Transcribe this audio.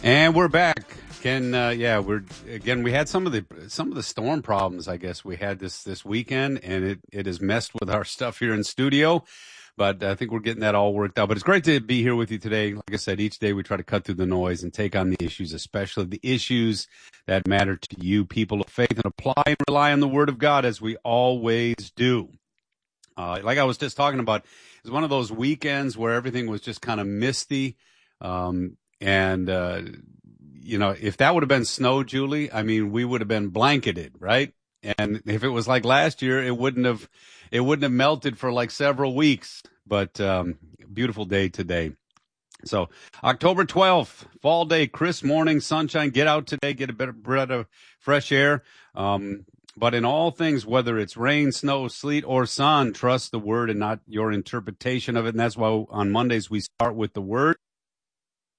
And we're back. Ken, we had some of the storm problems, I guess, we had this weekend, and it has messed with our stuff here in studio. But I think we're getting that all worked out. But it's great to be here with you today. Like I said, each day we try to cut through the noise and take on the issues, especially the issues that matter to you, people of faith, and apply and rely on the Word of God as we always do. Like I was just talking about, it was one of those weekends where everything was just kind of misty. If that would have been snow, Julie, I mean, we would have been blanketed, right? And if it was like last year, it wouldn't have melted for like several weeks. But beautiful day today. So October 12th, fall day, crisp morning, sunshine. Get out today, get a better breath of fresh air. But in all things, whether it's rain, snow, sleet, or sun, trust the Word and not your interpretation of it. And that's why on Mondays we start with the Word.